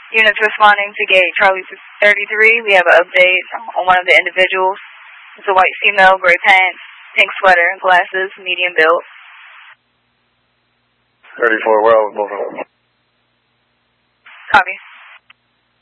Units responding to gate Charlie 33. We have an update on one of the individuals. It's a white female, gray pants, pink sweater, glasses, medium build. 34, where are we moving? Copy.